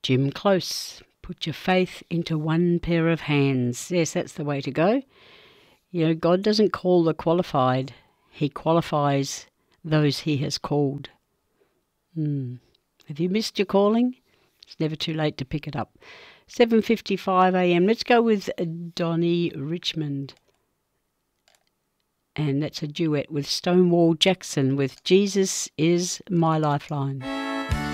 Jim Close, put your faith into one pair of hands. Yes, that's the way to go. You know, God doesn't call the qualified. He qualifies those he has called. Have you missed your calling? It's never too late to pick it up. 7:55 a.m. Let's go with Donnie Richmond. And that's a duet with Stonewall Jackson with Jesus is My Lifeline.